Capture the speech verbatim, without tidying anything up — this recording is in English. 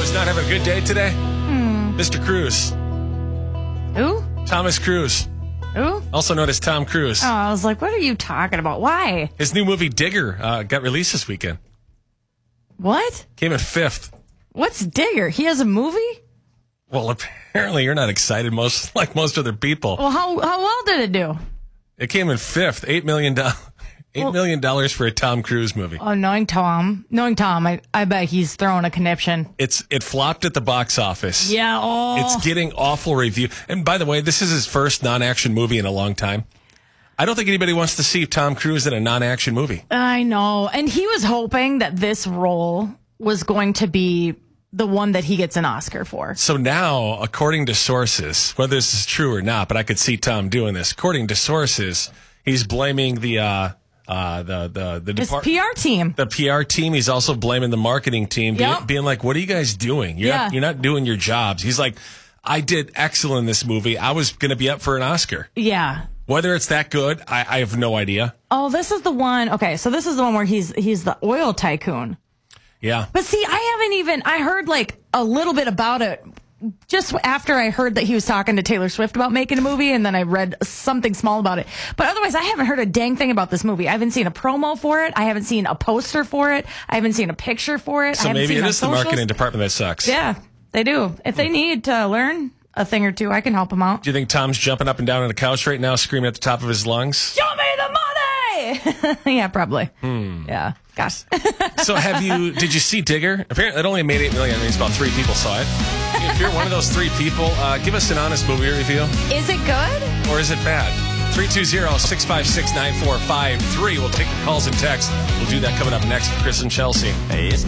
is not having a good day today? Hmm. Mister Cruise. Who? Thomas Cruise. Who? Also known as Tom Cruise. Oh, I was like, what are you talking about? Why? His new movie, Digger, uh, got released this weekend. What? Came in fifth. What's Digger? He has a movie? Well, apparently you're not excited most like most other people. Well, how how well did it do? It came in fifth. Eight million dollars. Eight Well- million dollars for a Tom Cruise movie. Oh, knowing Tom, knowing Tom, I, I bet he's throwing a conniption. It's it flopped at the box office. Yeah, oh. It's getting awful review. And by the way, this is his first non-action movie in a long time. I don't think anybody wants to see Tom Cruise in a non-action movie. I know. And he was hoping that this role was going to be the one that he gets an Oscar for. So now, according to sources, whether this is true or not, but I could see Tom doing this. According to sources, he's blaming the uh, uh, the the the His depart- P R team. the P R team. He's also blaming the marketing team, being, Yep. being like, "What are you guys doing? You're Yeah. not, you're not doing your jobs." He's like, "I did excellent in this movie. I was going to be up for an Oscar. Yeah. Whether it's that good, I, I have no idea." Oh, this is the one. Okay, so this is the one where he's he's the oil tycoon. Yeah. But see, I haven't even, I heard like a little bit about it just after I heard that he was talking to Taylor Swift about making a movie, and then I read something small about it. But otherwise, I haven't heard a dang thing about this movie. I haven't seen a promo for it. I haven't seen a poster for it. I haven't seen a picture for it. I So haven't maybe seen it on is the socials. marketing department that sucks. Yeah, they do. If they need to learn a thing or two, I can help them out. Do you think Tom's jumping up and down on the couch right now, screaming at the top of his lungs? Show me the money! Yeah, probably. Hmm. Yeah. Gosh. So have you, did you see Digger? Apparently it only made eight million. That means about three people saw it. If you're one of those three people, uh, give us an honest movie review. Is it good? Or is it bad? three two zero, six five six, nine four five three. We'll take your calls and texts. We'll do that coming up next with Chris and Chelsea. Hey, it's